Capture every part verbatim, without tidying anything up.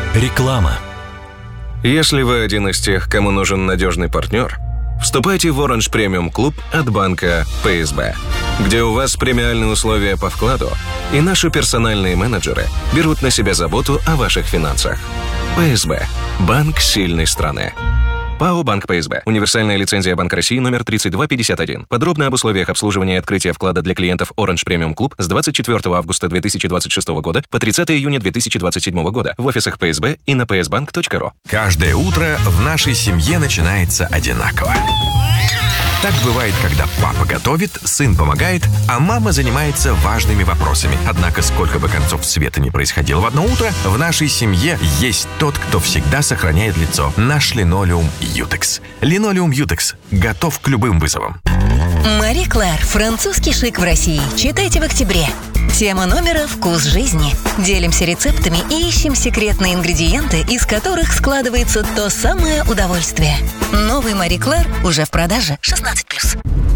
Реклама. Если вы один из тех, кому нужен надежный партнер, вступайте в Orange Premium Club от банка пэ эс бэ, где у вас премиальные условия по вкладу, и наши персональные менеджеры берут на себя заботу о ваших финансах. пэ эс бэ – банк сильной страны. ПАО «Банк пэ эс бэ». Универсальная лицензия Банка России номер тридцать два пятьдесят один. Подробно об условиях обслуживания и открытия вклада для клиентов Orange Premium Club с двадцать четвёртого августа две тысячи двадцать шестого года по тридцатого июня две тысячи двадцать седьмого года в офисах пэ эс бэ и на пэ эс банк точка ру. Каждое утро в нашей семье начинается одинаково. Так бывает, когда папа готовит, сын помогает, а мама занимается важными вопросами. Однако, сколько бы концов света ни происходило в одно утро, в нашей семье есть тот, кто всегда сохраняет лицо. Наш линолеум Ютекс. Линолеум Ютекс готов к любым вызовам. Мари Клэр. Французский шик в России. Читайте в октябре. Тема номера «Вкус жизни». Делимся рецептами и ищем секретные ингредиенты, из которых складывается то самое удовольствие. Новый Мари Клэр уже в продаже. шестнадцать плюс.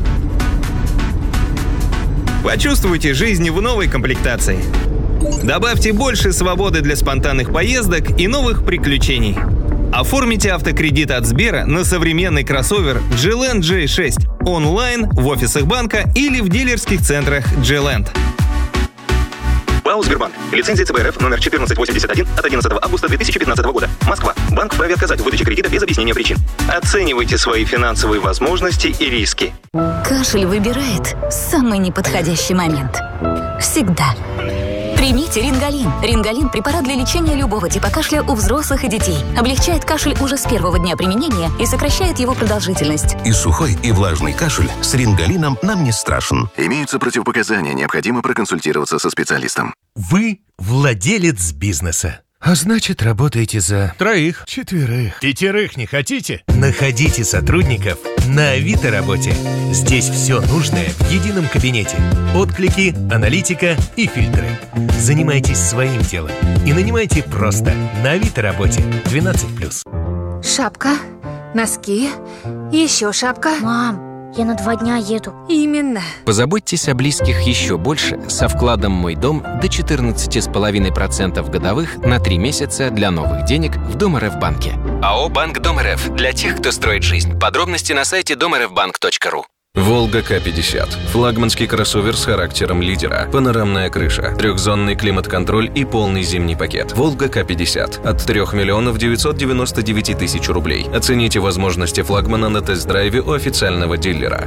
Почувствуйте жизнь в новой комплектации. Добавьте больше свободы для спонтанных поездок и новых приключений. Оформите автокредит от Сбера на современный кроссовер джи ленд джей шесть онлайн, в офисах банка или в дилерских центрах джи ленд. ПАО «Сбербанк». Лицензия цэ бэ эр эф номер четырнадцать восемьдесят один от одиннадцатого августа две тысячи пятнадцатого года. Москва. Банк вправе отказать в выдаче кредита без объяснения причин. Оценивайте свои финансовые возможности и риски. Кашель выбирает самый неподходящий момент. Всегда. Примите Рингалин. Рингалин – препарат для лечения любого типа кашля у взрослых и детей. Облегчает кашель уже с первого дня применения и сокращает его продолжительность. И сухой, и влажный кашель с Рингалином нам не страшен. Имеются противопоказания, необходимо проконсультироваться со специалистом. Вы владелец бизнеса. А значит, работаете за... Троих. Четверых. Пятерых не хотите? Находите сотрудников на Авито Работе. Здесь все нужное в едином кабинете. Отклики, аналитика и фильтры. Занимайтесь своим делом и нанимайте просто на Авито Работе. двенадцать плюс. Шапка, носки, еще шапка. Мам, я на два дня еду. Именно. Позаботьтесь о близких еще больше со вкладом «Мой дом» до четырнадцать целых пять десятых процента годовых на три месяца для новых денег в Дом.РФ-банке. АО «Банк Дом.РФ» для тех, кто строит жизнь. Подробности на сайте дом эр эф банк точка ру. Волга К пятьдесят. Флагманский кроссовер с характером лидера. Панорамная крыша, трехзонный климат-контроль и полный зимний пакет. Волга К пятьдесят. От трёх миллионов девятьсот девяносто девять тысяч рублей. Оцените возможности флагмана на тест-драйве у официального дилера.